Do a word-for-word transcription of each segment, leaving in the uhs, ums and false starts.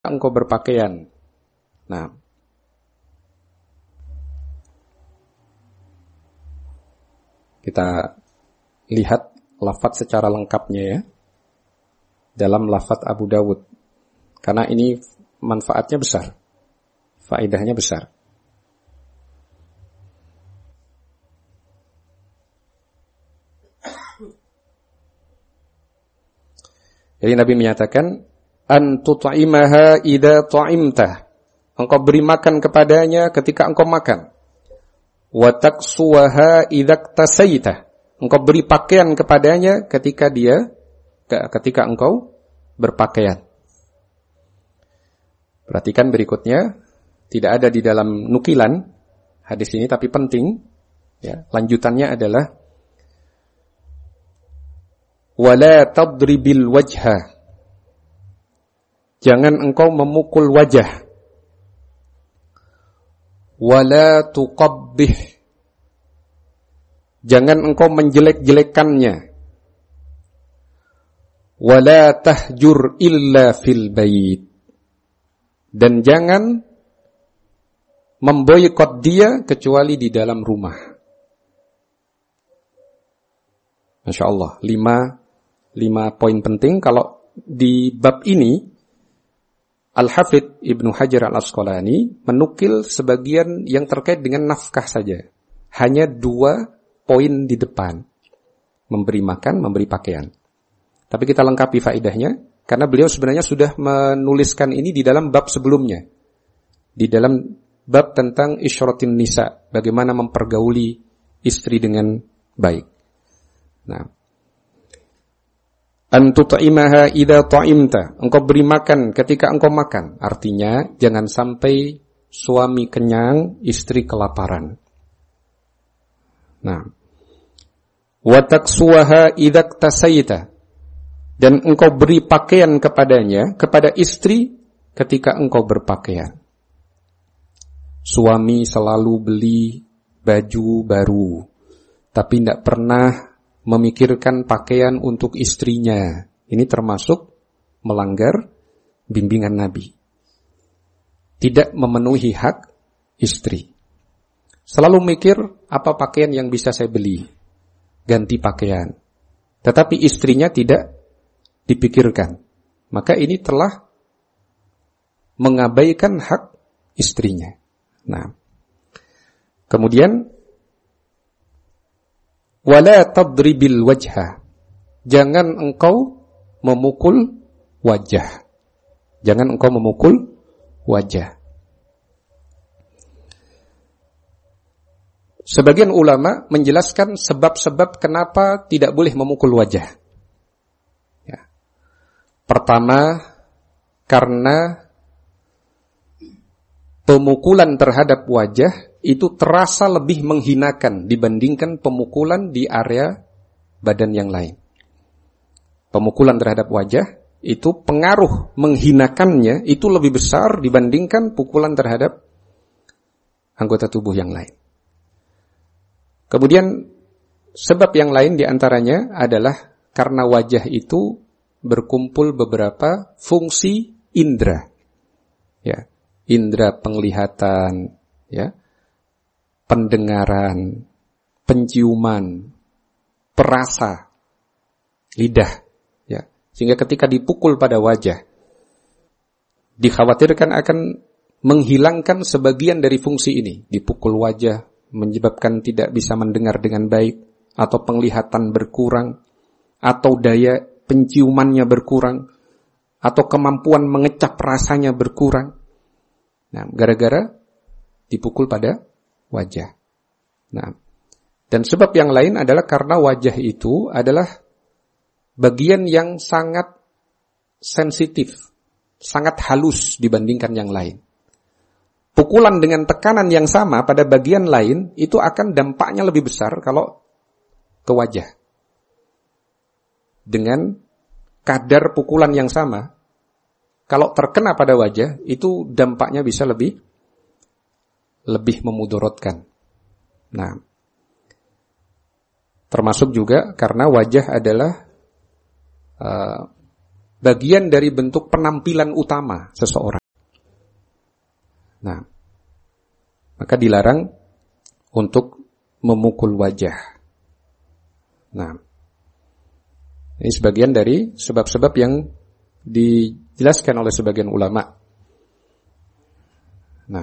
engkau berpakaian. Nah, kita lihat lafadz secara lengkapnya ya, dalam lafadz Abu Dawud. Karena ini manfaatnya besar, faedahnya besar. Jadi Nabi menyatakan, an tut'imaha idza ta'imta. Engkau beri makan kepadanya ketika engkau makan. Wa taksuha idza tasaita. Engkau beri pakaian kepadanya ketika dia ketika engkau berpakaian. Perhatikan berikutnya, tidak ada di dalam nukilan hadis ini tapi penting ya. Lanjutannya adalah wala tadribil wajha. Jangan engkau memukul wajah. Wala tuqabbih. Jangan engkau menjelek-jelekannya. Wala tahjur illa fil bait. Dan jangan memboikot dia kecuali di dalam rumah. Masya Allah, lima, lima poin penting. Kalau di bab ini, Al-Hafidh Ibnu Hajar Al-Asqalani menukil sebagian yang terkait dengan nafkah saja. Hanya dua poin di depan. Memberi makan, memberi pakaian. Tapi kita lengkapi faedahnya, karena beliau sebenarnya sudah menuliskan ini di dalam bab sebelumnya. Di dalam bab tentang isyratin nisa, bagaimana mempergauli istri dengan baik. Nah, an tut'imaha idza ta'imta. Engkau beri makan ketika engkau makan. Artinya jangan sampai suami kenyang, istri kelaparan. Nah, wa taksuha idza tasaita. Dan engkau beri pakaian kepadanya, kepada istri ketika engkau berpakaian. Suami selalu beli baju baru, tapi tidak pernah memikirkan pakaian untuk istrinya. Ini termasuk melanggar bimbingan Nabi. Tidak memenuhi hak istri. Selalu mikir, apa pakaian yang bisa saya beli? Ganti pakaian. Tetapi istrinya tidak dipikirkan. Maka ini telah mengabaikan hak istrinya. Nah, kemudian wala tadribil wajha. Jangan engkau memukul wajah. Jangan engkau memukul wajah. Sebagian ulama menjelaskan sebab-sebab kenapa tidak boleh memukul wajah. Ya. Pertama, karena pemukulan terhadap wajah itu terasa lebih menghinakan dibandingkan pemukulan di area badan yang lain. Pemukulan terhadap wajah itu pengaruh menghinakannya itu lebih besar dibandingkan pukulan terhadap anggota tubuh yang lain. Kemudian sebab yang lain diantaranya adalah karena wajah itu berkumpul beberapa fungsi indera. Ya. Indera penglihatan, ya, pendengaran, penciuman, perasa, lidah, ya. Sehingga ketika dipukul pada wajah, dikhawatirkan akan menghilangkan sebagian dari fungsi ini. Dipukul wajah menyebabkan tidak bisa mendengar dengan baik, atau penglihatan berkurang, atau daya penciumannya berkurang, atau kemampuan mengecap rasanya berkurang. Nah, gara-gara dipukul pada wajah. Nah, dan sebab yang lain adalah karena wajah itu adalah bagian yang sangat sensitif, sangat halus dibandingkan yang lain. Pukulan dengan tekanan yang sama pada bagian lain itu akan dampaknya lebih besar kalau ke wajah. Dengan kadar pukulan yang sama, kalau terkena pada wajah, itu dampaknya bisa lebih lebih memudaratkan. Nah, termasuk juga karena wajah adalah uh, bagian dari bentuk penampilan utama seseorang. Nah, maka dilarang untuk memukul wajah. Nah, ini sebagian dari sebab-sebab yang dijelaskan oleh sebagian ulama. Nah,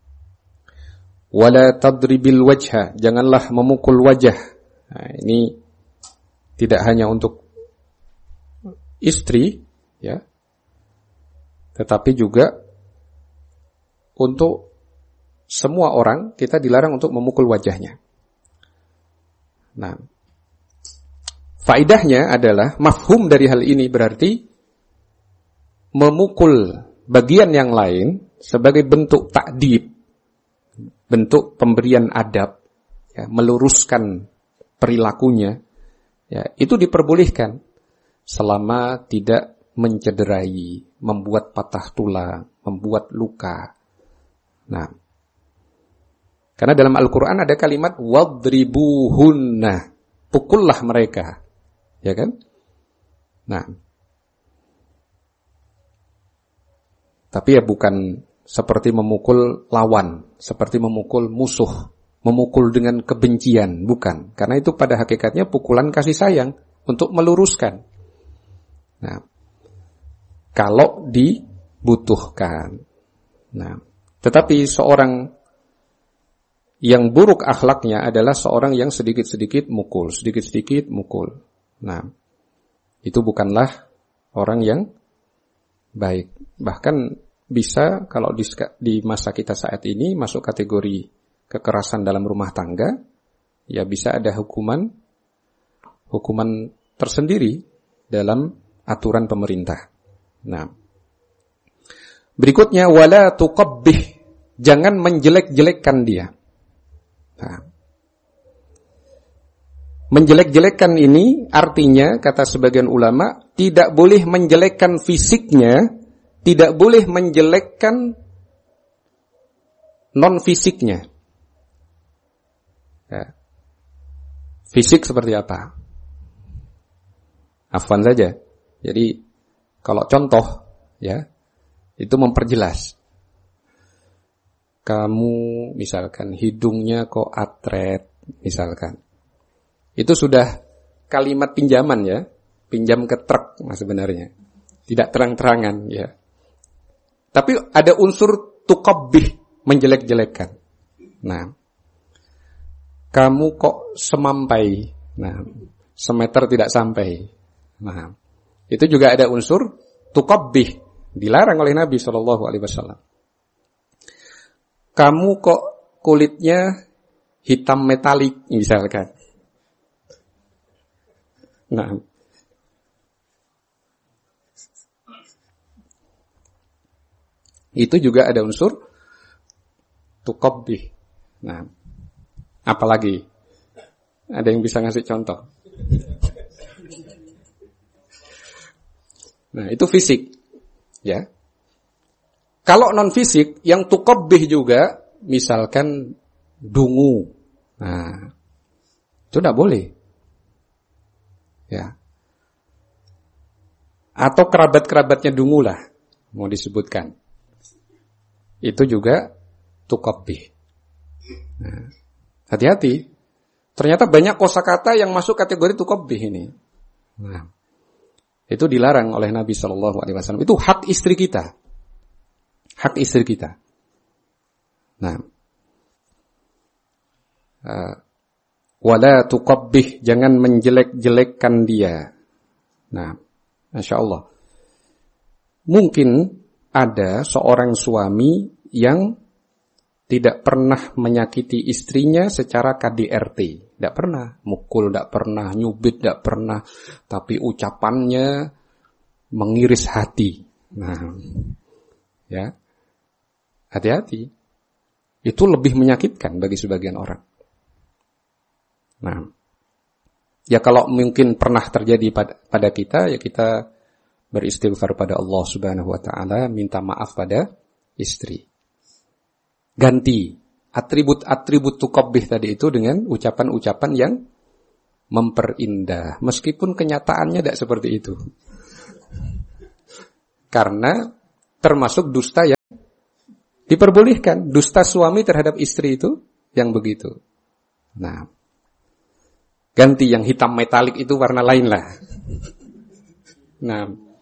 wala tadribil wajha, janganlah memukul wajah. Nah, ini tidak hanya untuk istri, ya, tetapi juga untuk semua orang kita dilarang untuk memukul wajahnya. Nah, faidahnya adalah mafhum dari hal ini berarti memukul bagian yang lain sebagai bentuk ta'dib, bentuk pemberian adab, ya, meluruskan perilakunya, ya, itu diperbolehkan selama tidak mencederai, membuat patah tulang, membuat luka. Nah, karena dalam Al-Quran ada kalimat wadribuhunna, pukullah mereka, ya kan? Nah, tapi ya bukan seperti memukul lawan, seperti memukul musuh, memukul dengan kebencian, bukan. Karena itu pada hakikatnya pukulan kasih sayang untuk meluruskan. Nah, kalau dibutuhkan. Nah, tetapi seorang yang buruk akhlaknya adalah seorang yang sedikit-sedikit mukul, sedikit-sedikit mukul. Nah, itu bukanlah orang yang baik. Bahkan bisa kalau di, di masa kita saat ini masuk kategori kekerasan dalam rumah tangga, ya bisa ada hukuman hukuman tersendiri dalam aturan pemerintah. Nah, berikutnya wala tuqabbih, jangan menjelek-jelekkan dia. Nah, menjelek-jelekkan ini artinya kata sebagian ulama tidak boleh menjelekkan fisiknya, tidak boleh menjelekkan non fisiknya. Ya. Fisik seperti apa? Afwan saja. Jadi kalau contoh, ya, itu memperjelas. Kamu misalkan hidungnya kok atret, misalkan. Itu sudah kalimat pinjaman, ya. Pinjam ke truk, nah sebenarnya. Tidak terang-terangan, ya. Tapi ada unsur tuqabbih, menjelek-jelekkan. Nah, kamu kok semampai, nah, semeter tidak sampai. Nah, itu juga ada unsur tuqabbih, dilarang oleh Nabi shallallahu alaihi wasallam. Kamu kok kulitnya hitam metalik, misalkan. Nah, itu juga ada unsur tuqabbih. Nah, apalagi? Ada yang bisa ngasih contoh? Nah, itu fisik, ya. Kalau non fisik yang tuqabbih juga, misalkan dungu. Nah, itu tidak boleh. Ya. Atau kerabat-kerabatnya dungu lah, mau disebutkan. Itu juga tuqabbih. Nah, hati-hati. Ternyata banyak kosakata yang masuk kategori tuqabbih ini. Nah, itu dilarang oleh Nabi shallallahu alaihi wasallam. Itu hak istri kita. Hak istri kita. Nah, uh, wala tuqabbih, jangan menjelek-jelekkan dia. Nah, Masya Allah. Mungkin ada seorang suami yang tidak pernah menyakiti istrinya secara K D R T. Tidak pernah. Mukul tidak pernah, nyubit tidak pernah. Tapi ucapannya mengiris hati. Nah, ya. Hati-hati. Itu lebih menyakitkan bagi sebagian orang. Nah, ya kalau mungkin pernah terjadi pada, pada kita, ya kita beristighfar pada Allah Subhanahu wa taala, minta maaf pada istri. Ganti atribut-atribut tuqabbih tadi itu dengan ucapan-ucapan yang memperindah, meskipun kenyataannya tidak seperti itu. Karena termasuk dusta yang diperbolehkan. Dusta suami terhadap istri itu yang begitu. Nah, ganti yang hitam metalik itu warna lain lah. Nah,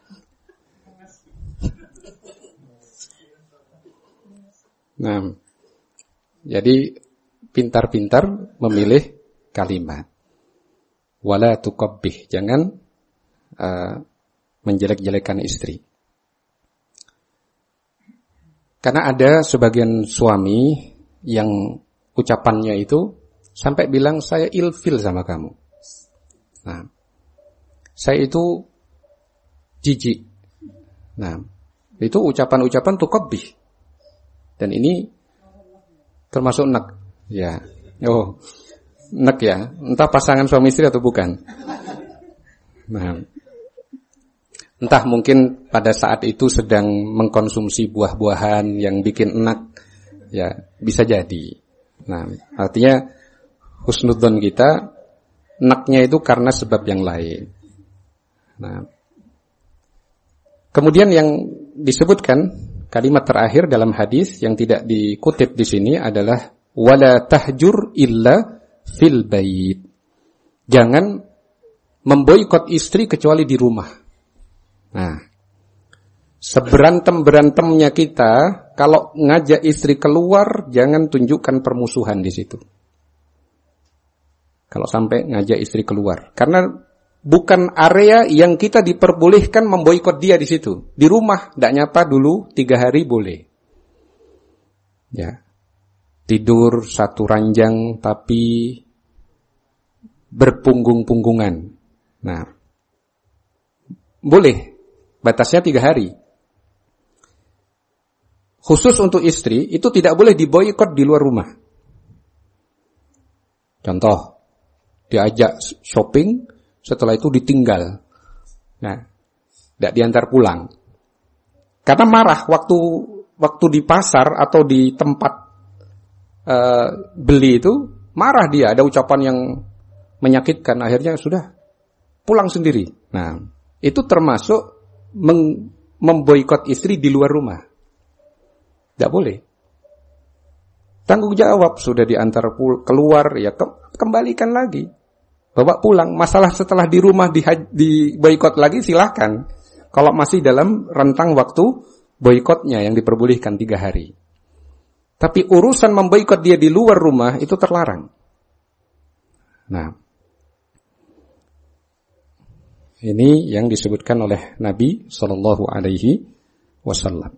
nah, jadi pintar-pintar memilih kalimat. Wala tuqabbih, jangan uh, menjelek-jelekan istri. Karena ada sebagian suami yang ucapannya itu sampai bilang saya ilfil sama kamu. Nah, saya itu jijik. Nah, itu ucapan-ucapan tuqabbih. Dan ini termasuk nek, ya. Oh, nek ya. Entah pasangan suami istri atau bukan. Nah, entah mungkin pada saat itu sedang mengkonsumsi buah-buahan yang bikin enak, ya bisa jadi. Nah, artinya husnudzon kita, enaknya itu karena sebab yang lain. Nah, kemudian yang disebutkan kalimat terakhir dalam hadis yang tidak dikutip di sini adalah wala tahjur illa fil bait. Jangan memboikot istri kecuali di rumah. Nah, seberantem-berantemnya kita, kalau ngajak istri keluar, jangan tunjukkan permusuhan di situ. Kalau sampai ngajak istri keluar, karena bukan area yang kita diperbolehkan memboikot dia di situ. Di rumah, tidak nyapa dulu tiga hari boleh. Ya, tidur satu ranjang tapi berpunggung-punggungan. Nah, boleh. Batasnya tiga hari. Khusus untuk istri, itu tidak boleh diboikot di luar rumah. Contoh, diajak shopping, setelah itu ditinggal. Nah, tidak diantar pulang. Karena marah waktu waktu di pasar atau di tempat uh, beli itu, marah dia, ada ucapan yang menyakitkan, akhirnya sudah pulang sendiri. Nah, itu termasuk Mem- memboikot istri di luar rumah. Tidak boleh. Tanggung jawab, sudah diantar pul- keluar, ya ke- kembalikan lagi. Bawa pulang. Masalah setelah di rumah di, di boikot lagi silahkan. Kalau masih dalam rentang waktu boikotnya yang diperbolehkan tiga hari. Tapi urusan memboikot dia di luar rumah itu terlarang. Nah, ini yang disebutkan oleh Nabi sallallahu alaihi wasallam.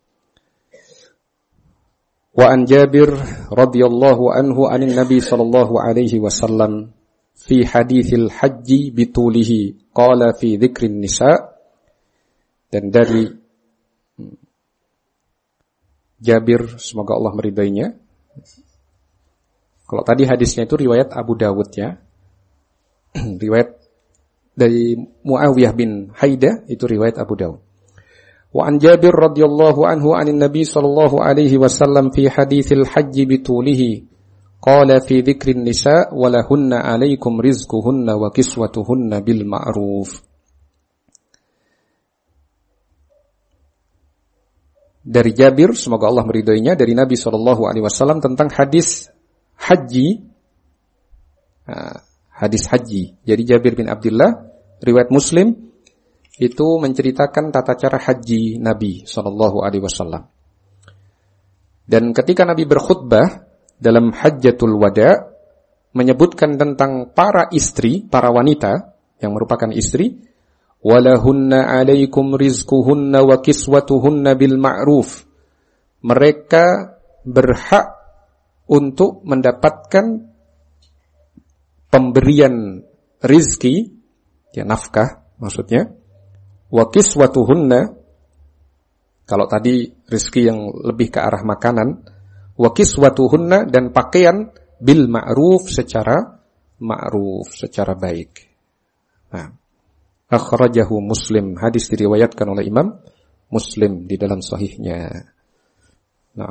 Wa an Jabir radhiyallahu anhu anin Nabi sallallahu alaihi wasallam fi haditsil haji bitulihi qala fi dzikrin nisa, dan dari Jabir, semoga Allah meridainya. Kalau tadi hadisnya itu riwayat Abu Dawud ya. Riwayat dari Muawiyah bin Haidah, itu riwayat Abu Dawud. Wa an Jabir radhiyallahu anhu anin Nabi sallallahu alaihi wasallam fi haditsil haji bitulihi qala fi dzikrin nisa wa lahunna alaikum rizquhunna wa kiswatuhunna bil ma'ruf. Dari Jabir, semoga Allah meridainya, dari Nabi sallallahu alaihi wasallam tentang hadis haji, hadis haji. Jadi Jabir bin Abdullah, riwayat Muslim, itu menceritakan tata cara haji Nabi sallallahu alaihi wasallam. Dan ketika Nabi berkhutbah dalam Hajjatul Wada, menyebutkan tentang para istri, para wanita yang merupakan istri, walahunna alaikum rizquhunna wa kiswatuhunna bil ma'ruf. Mereka berhak untuk mendapatkan pemberian rizki, ya nafkah maksudnya, wa kiswatuhunna, kalau tadi rizki yang lebih ke arah makanan, wa kiswatuhunna, dan pakaian bil ma'ruf, secara ma'ruf, secara baik. Nah, akhrajahu Muslim, hadis diriwayatkan oleh Imam Muslim di dalam sahihnya. Nah,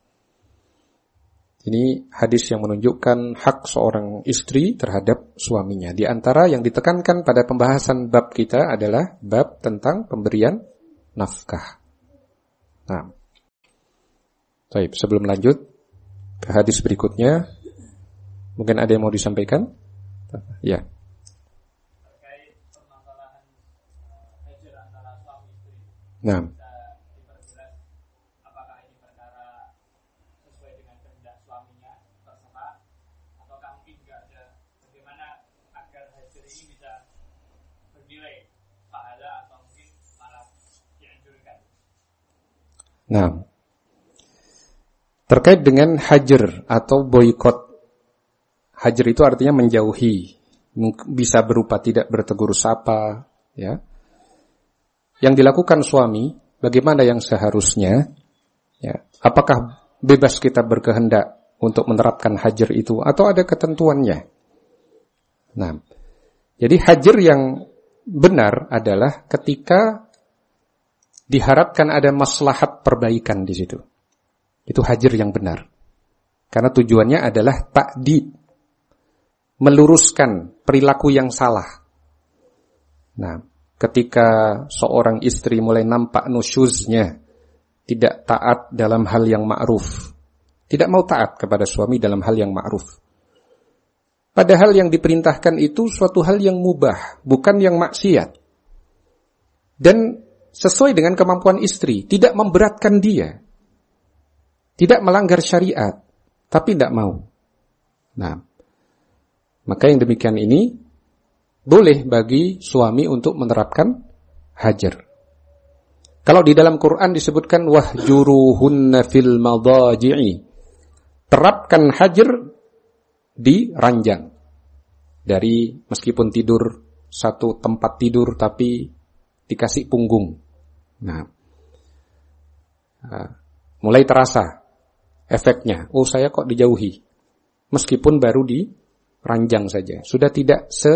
ini hadis yang menunjukkan hak seorang istri terhadap suaminya. Di antara yang ditekankan pada pembahasan bab kita adalah bab tentang pemberian nafkah. Nah, baik, sebelum lanjut ke hadis berikutnya, mungkin ada yang mau disampaikan? Ya. Terkait permasalahan hajar antara suami istri. Nah. Bisa diperjelas apakah ini perkara sesuai dengan kehendak suaminya terserah, ataukah mungkin juga ada bagaimana agar hajar ini bisa bernilai pahala atau mungkin malah dianjurkan. Nah, terkait dengan hajar atau boikot. Hajar itu artinya menjauhi, bisa berupa tidak bertegur sapa, ya. Yang dilakukan suami, bagaimana yang seharusnya? Ya, apakah bebas kita berkehendak untuk menerapkan hajar itu, atau ada ketentuannya? Nah, jadi hajar yang benar adalah ketika diharapkan ada maslahat perbaikan di situ. Itu hajar yang benar. Karena tujuannya adalah ta'dib, meluruskan perilaku yang salah. Nah, ketika seorang istri mulai nampak nusyuznya, tidak taat dalam hal yang ma'ruf, tidak mau taat kepada suami dalam hal yang ma'ruf. Padahal yang diperintahkan itu suatu hal yang mubah, bukan yang maksiat. Dan sesuai dengan kemampuan istri, tidak memberatkan dia. Tidak melanggar syariat, tapi tidak mau. Nah, maka yang demikian ini boleh bagi suami untuk menerapkan hajar. Kalau di dalam Quran disebutkan wahjuruhunna fil madaji'i, terapkan hajar di ranjang. Dari meskipun tidur satu tempat tidur tapi dikasih punggung. Nah, mulai terasa efeknya. Oh, saya kok dijauhi. Meskipun baru di ranjang saja, sudah tidak se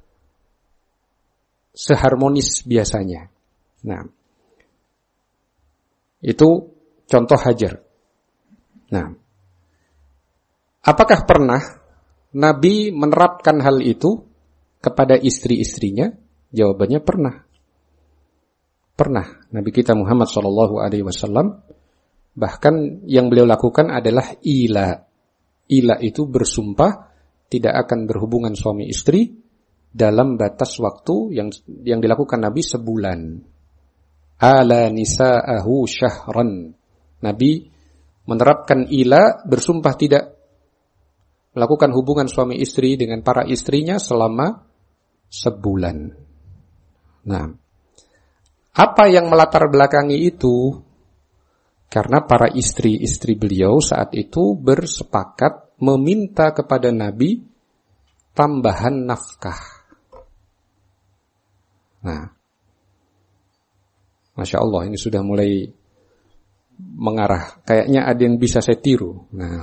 seharmonis biasanya. Nah, itu contoh hajar. Nah, apakah pernah Nabi menerapkan hal itu kepada istri-istrinya? Jawabannya pernah. Pernah. Nabi kita Muhammad shallallahu alaihi wasallam bahkan yang beliau lakukan adalah ila. Ila itu bersumpah tidak akan berhubungan suami istri dalam batas waktu yang yang dilakukan Nabi sebulan. Ala nisa'ahu syahran. Nabi menerapkan ila, bersumpah tidak melakukan hubungan suami istri dengan para istrinya selama sebulan. Nah, apa yang melatar belakangi itu? Karena para istri-istri beliau saat itu bersepakat meminta kepada Nabi tambahan nafkah. Nah, Masya Allah, ini sudah mulai mengarah. Kayaknya ada yang bisa saya tiru. Nah,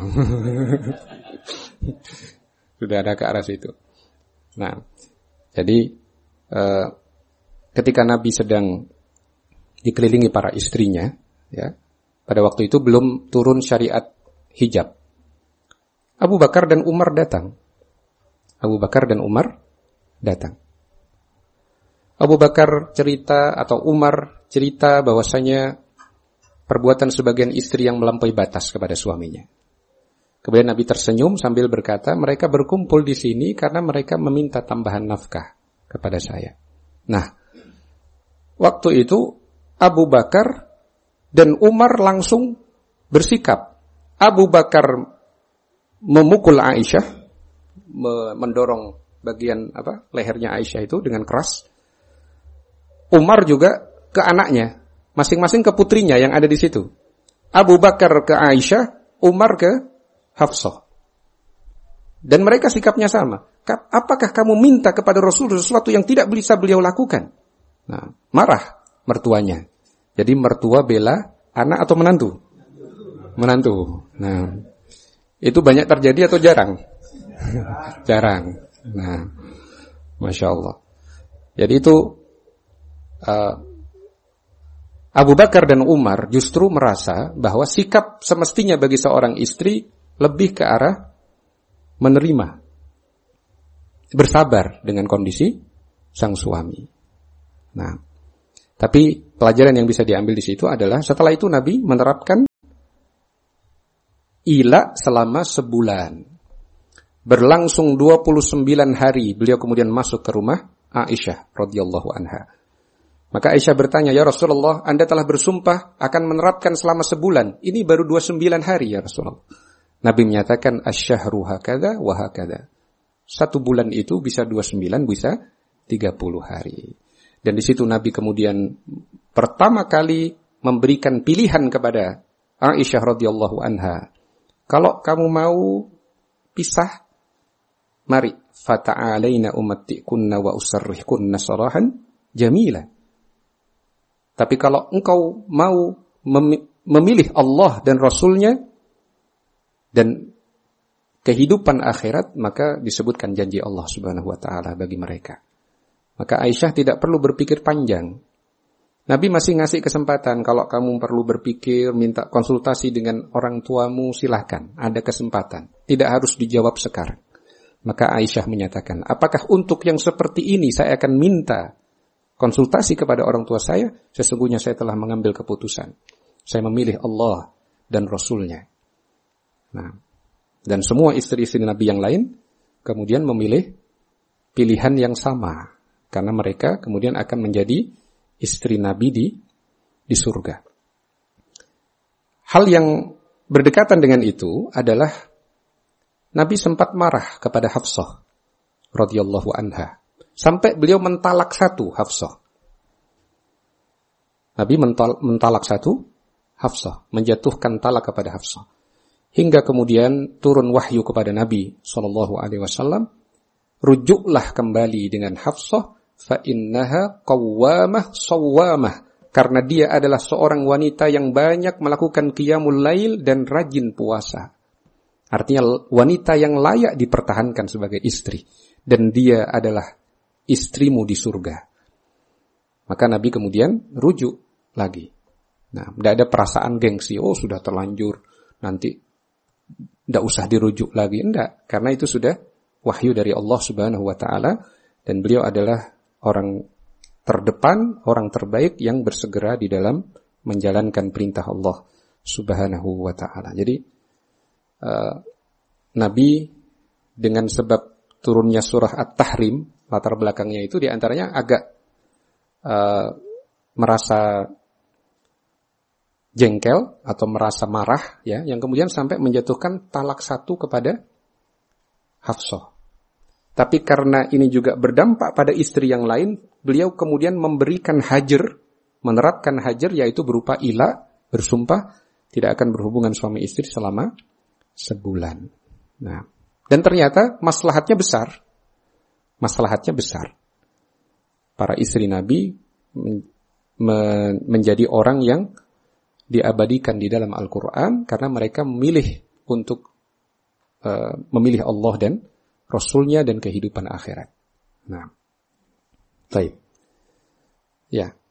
sudah ada ke arah situ. Nah, jadi eh, ketika Nabi sedang dikelilingi para istrinya, ya, pada waktu itu belum turun syariat hijab. Abu Bakar dan Umar datang. Abu Bakar dan Umar datang. Abu Bakar cerita atau Umar cerita bahwasanya perbuatan sebagian istri yang melampaui batas kepada suaminya. Kemudian Nabi tersenyum sambil berkata, mereka berkumpul di sini karena mereka meminta tambahan nafkah kepada saya. Nah, waktu itu Abu Bakar dan Umar langsung bersikap. Abu Bakar memukul Aisyah, mendorong bagian apa lehernya Aisyah itu dengan keras. Umar juga ke anaknya, masing-masing ke putrinya yang ada di situ. Abu Bakar ke Aisyah, Umar ke Hafsah. Dan mereka sikapnya sama. Apakah kamu minta kepada Rasul sesuatu yang tidak bisa beliau lakukan? Nah, marah mertuanya. Jadi mertua bela anak atau menantu? Menantu. Nah, itu banyak terjadi atau jarang? Jarang. Nah, Masya Allah. Jadi itu uh, Abu Bakar dan Umar justru merasa bahwa sikap semestinya bagi seorang istri lebih ke arah menerima, bersabar dengan kondisi sang suami. Nah, tapi pelajaran yang bisa diambil di situ adalah setelah itu Nabi menerapkan ila selama sebulan. Berlangsung dua puluh sembilan hari beliau kemudian masuk ke rumah Aisyah radhiyallahu anha. Maka Aisyah bertanya, "Ya Rasulullah, Anda telah bersumpah akan menerapkan selama sebulan. Ini baru dua puluh sembilan hari ya Rasulullah." Nabi menyatakan, "Asyahru hakadha wa hakadha." Satu bulan itu bisa dua puluh sembilan, bisa tiga puluh hari. Dan di situ Nabi kemudian pertama kali memberikan pilihan kepada Aisyah radhiyallahu anha. Kalau kamu mau pisah, mari fata'alaina umattikunna wa usarrihkunna sarahan jamila. Tapi kalau engkau mau memilih Allah dan Rasulnya dan kehidupan akhirat, maka disebutkan janji Allah Subhanahu wa taala bagi mereka. Maka Aisyah tidak perlu berpikir panjang. Nabi masih ngasih kesempatan, kalau kamu perlu berpikir, minta konsultasi dengan orang tuamu, silahkan, ada kesempatan. Tidak harus dijawab sekarang. Maka Aisyah menyatakan, apakah untuk yang seperti ini saya akan minta konsultasi kepada orang tua saya? Sesungguhnya saya telah mengambil keputusan. Saya memilih Allah dan Rasulnya. Nah, dan semua istri-istri Nabi yang lain kemudian memilih pilihan yang sama. Karena mereka kemudian akan menjadi istri Nabi di, di surga. Hal yang berdekatan dengan itu adalah Nabi sempat marah kepada Hafsah radhiyallahu anha. Sampai beliau mentalak satu Hafsah. Nabi mental, mentalak satu Hafsah. Menjatuhkan talak kepada Hafsah. Hingga kemudian turun wahyu kepada Nabi shallallahu alaihi wasallam. Rujuklah kembali dengan Hafsah. Fa innaha qawwamah sawwamah, karena dia adalah seorang wanita yang banyak melakukan qiyamul lail dan rajin puasa. Artinya wanita yang layak dipertahankan sebagai istri, dan dia adalah istrimu di surga. Maka Nabi kemudian rujuk lagi. Nah, tidak ada perasaan gengsi, oh sudah terlanjur, nanti tidak usah dirujuk lagi. Tidak, karena itu sudah wahyu dari Allah Subhanahu wa taala, dan beliau adalah orang terdepan, orang terbaik yang bersegera di dalam menjalankan perintah Allah Subhanahu wa ta'ala. Jadi uh, Nabi dengan sebab turunnya surah At-Tahrim, latar belakangnya itu diantaranya agak uh, merasa jengkel atau merasa marah, ya, yang kemudian sampai menjatuhkan talak satu kepada Hafsah. Tapi karena ini juga berdampak pada istri yang lain, beliau kemudian memberikan hajar, menerapkan hajar, yaitu berupa ila, bersumpah, tidak akan berhubungan suami istri selama sebulan. Nah, dan ternyata maslahatnya besar. Maslahatnya besar. Para istri Nabi men- men- menjadi orang yang diabadikan di dalam Al-Quran, karena mereka memilih untuk uh, memilih Allah dan Rasulnya dan kehidupan akhirat. Nah, baik. Ya,